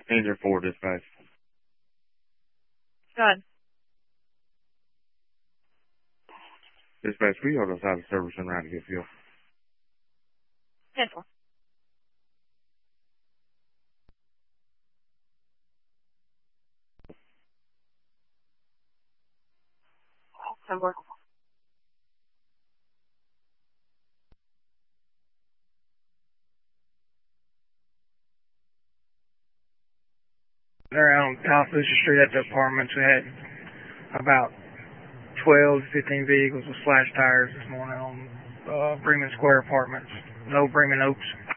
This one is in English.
Danger 4, dispatch. Go ahead. Dispatch, we hold outside the service and round to get fuel. 10-4. Somewhere. They're out on South Lucia Street at the apartments. We had about 12 to 15 vehicles with flash tires this morning on Bremen Square Apartments. No Bremen Oaks.